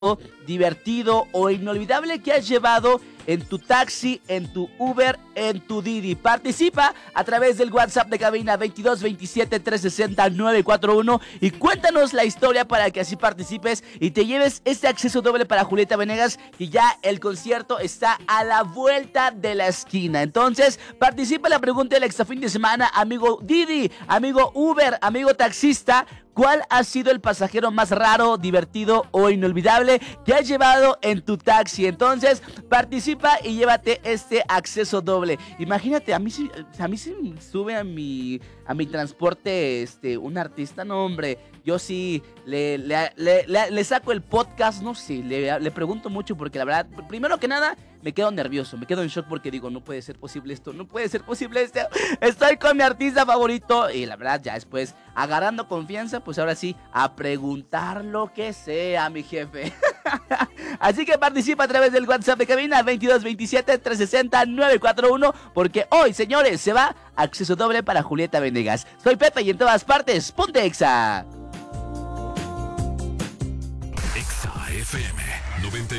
divertido o inolvidable que has llevado en tu taxi, en tu Uber, en tu Didi. Participa a través del WhatsApp de cabina 22 27 360 941 y cuéntanos la historia para que así participes y te lleves este acceso doble para Julieta Venegas, que ya el concierto está a la vuelta de la esquina. Entonces, participa en la pregunta del extra fin de semana, amigo Didi, amigo Uber, amigo taxista. ¿Cuál ha sido el pasajero más raro, divertido o inolvidable que has llevado en tu taxi? Entonces, participa y llévate este acceso doble. Imagínate, a mí si me sube a mi transporte un artista, no hombre, yo sí le saco el podcast, no sé, le pregunto mucho porque la verdad, primero que nada, me quedo nervioso, me quedo en shock porque digo, no puede ser posible esto, no puede ser posible esto. Estoy con mi artista favorito y la verdad ya después, agarrando confianza, pues ahora sí, a preguntar lo que sea, mi jefe. Así que participa a través del WhatsApp de cabina 22 27 360 941 porque hoy, señores, se va acceso doble para Julieta Venegas. Soy Pepe y en todas partes, ponte Exa. Exa FM 94.1.